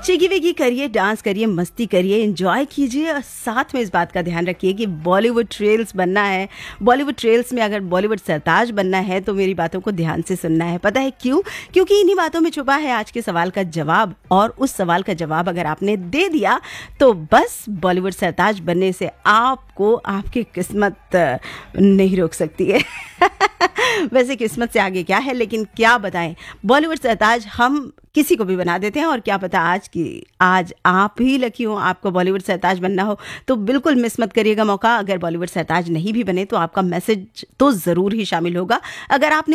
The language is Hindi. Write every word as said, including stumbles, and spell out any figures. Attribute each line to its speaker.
Speaker 1: चिगी विगी करिए, डांस करिए, मस्ती करिए, एंजॉय कीजिए और साथ में इस बात का ध्यान रखिए कि बॉलीवुड ट्रेल्स बनना है। बॉलीवुड ट्रेल्स में अगर बॉलीवुड सरताज बनना है तो मेरी बातों को ध्यान से सुनना है। पता है क्यों? क्योंकि इन्हीं बातों में छुपा है आज के सवाल का जवाब, और उस सवाल का जवाब अगर आपने दे दिया तो बस बॉलीवुड सरताज बनने से आपको आपकी किस्मत नहीं रोक सकती है। वैसे किस्मत से आगे क्या है, लेकिन क्या बताएं, बॉलीवुड सरताज हम किसी को भी बना देते हैं, और क्या पता आज की आज आप ही लकी हो, आपको बॉलीवुड सरताज बनना हो। तो बिल्कुल मिस मत करिएगा मौका। अगर बॉलीवुड सरताज नहीं भी बने तो आपका मैसेज तो ज़रूर ही शामिल होगा। अगर आपने